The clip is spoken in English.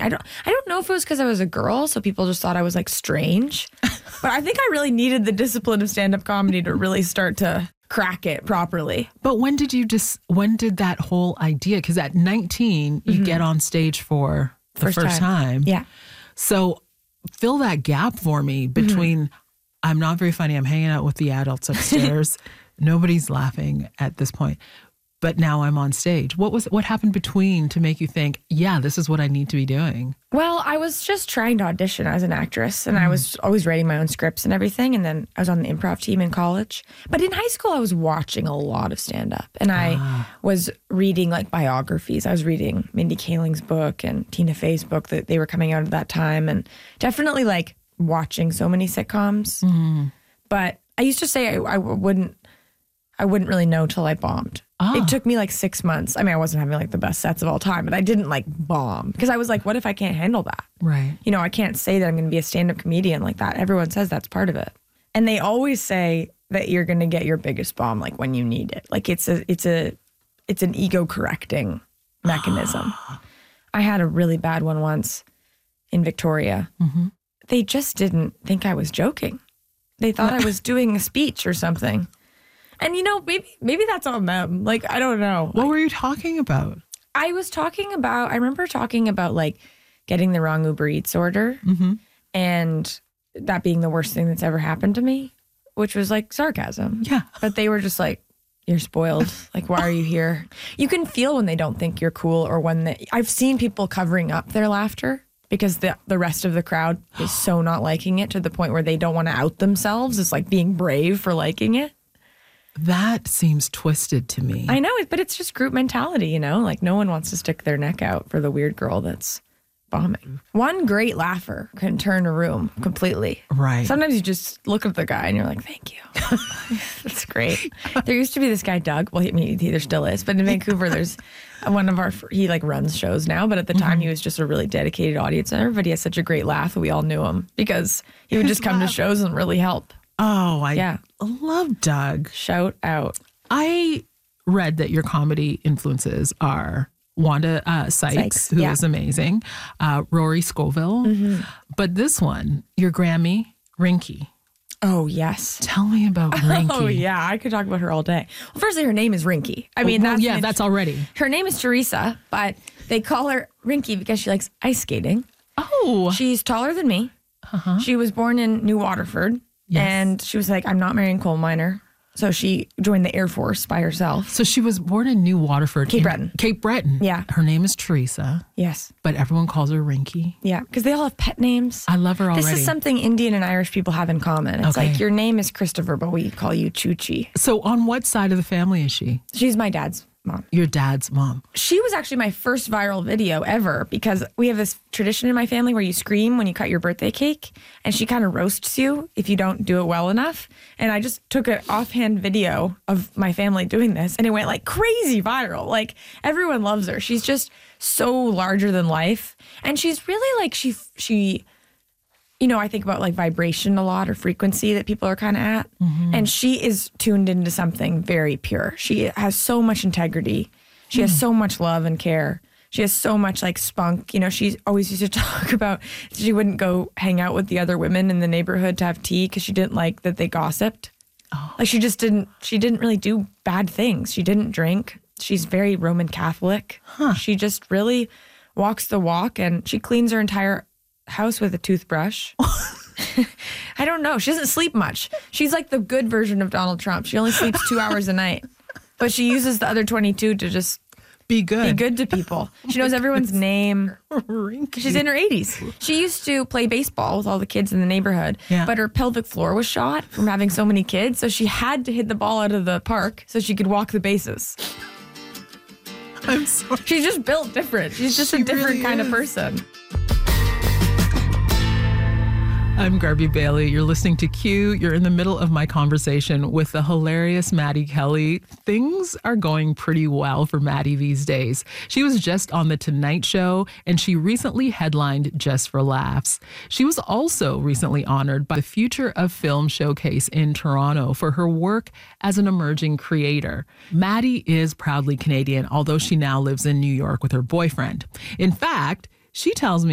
I don't know if it was because I was a girl, so people just thought I was like strange. But I think I really needed the discipline of stand-up comedy to really start to crack it properly. But when did that whole idea? Because at 19, you get on stage for the first time. Yeah. So fill that gap for me between I'm not very funny, I'm hanging out with the adults upstairs, nobody's laughing at this point, but now I'm on stage. What happened between to make you think, yeah, this is what I need to be doing? Well, I was just trying to audition as an actress, and I was always writing my own scripts and everything, and then I was on the improv team in college. But in high school, I was watching a lot of stand-up, and I was reading like biographies. I was reading Mindy Kaling's book and Tina Fey's book that they were coming out at that time, and definitely like watching so many sitcoms. But I used to say I wouldn't really know till I bombed. It took me like 6 months. I mean, I wasn't having like the best sets of all time, but I didn't like bomb because I was like, what if I can't handle that? Right. You know, I can't say that I'm going to be a stand-up comedian like that. Everyone says that's part of it. And they always say that you're going to get your biggest bomb like when you need it. Like it's an ego correcting mechanism. I had a really bad one once in Victoria. They just didn't think I was joking. They thought I was doing a speech or something. And, you know, maybe that's on them. Like, I don't know. What were you talking about? I remember talking about, like, getting the wrong Uber Eats order and that being the worst thing that's ever happened to me, which was, like, sarcasm. Yeah. But they were just like, you're spoiled. Like, why are you here? You can feel when they don't think you're cool or when I've seen people covering up their laughter because the rest of the crowd is so not liking it to the point where they don't want to out themselves. It's like being brave for liking it. That seems twisted to me. I know it, but it's just group mentality, you know? Like no one wants to stick their neck out for the weird girl that's bombing. One great laugher can turn a room completely. Right. Sometimes you just look at the guy and you're like, thank you. That's great. There used to be this guy, Doug. Well, there still is. But in Vancouver, there's he like runs shows now. But at the time, he was just a really dedicated audience member. But he has such a great laugh that we all knew him because he would just come to shows and really help. Oh, I love Doug. Shout out. I read that your comedy influences are Wanda Sykes, who is amazing, Rory Scovel. But this one, your Grammy, Rinky. Oh, yes. Tell me about Rinky. Oh, yeah. I could talk about her all day. Well, firstly, her name is Rinky. I mean, that's already. Her name is Teresa, but they call her Rinky because she likes ice skating. Oh. She's taller than me. She was born in New Waterford. Yes. And she was like, I'm not marrying a coal miner. So she joined the Air Force by herself. So she was born in New Waterford. Cape Breton. Cape Breton. Yeah. Her name is Teresa. Yes. But everyone calls her Rinky. Yeah, because they all have pet names. I love her already. This is something Indian and Irish people have in common. It's like, your name is Christopher, but we call you Chuchi. So on what side of the family is she? She's my dad's mom. Your dad's mom. She was actually my first viral video ever because we have this tradition in my family where you scream when you cut your birthday cake, and she kind of roasts you if you don't do it well enough. And I just took an offhand video of my family doing this, and it went like crazy viral. Like everyone loves her. She's just so larger than life. And she's really like, she you know, I think about like vibration a lot or frequency that people are kind of at. And she is tuned into something very pure. She has so much integrity. She has so much love and care. She has so much like spunk. You know, she always used to talk about she wouldn't go hang out with the other women in the neighborhood to have tea because she didn't like that they gossiped. Like she didn't really do bad things. She didn't drink. She's very Roman Catholic. She just really walks the walk, and she cleans her entire house with a toothbrush. I don't know. She doesn't sleep much. She's like the good version of Donald Trump. She only sleeps 2 hours a night, but she uses the other 22 to just be good to people. She knows everyone's name. She's in her 80s. She used to play baseball with all the kids in the neighborhood, but her pelvic floor was shot from having so many kids, so she had to hit the ball out of the park so she could walk the bases. I'm sorry. She's just built different. She's just a different kind of person. I'm Garby Bailey. You're listening to Q. You're in the middle of my conversation with the hilarious Maddie Kelly. Things are going pretty well for Maddie these days. She was just on The Tonight Show, and she recently headlined Just for Laughs. She was also recently honored by the Future of Film Showcase in Toronto for her work as an emerging creator. Maddie is proudly Canadian, although she now lives in New York with her boyfriend. In fact, she tells me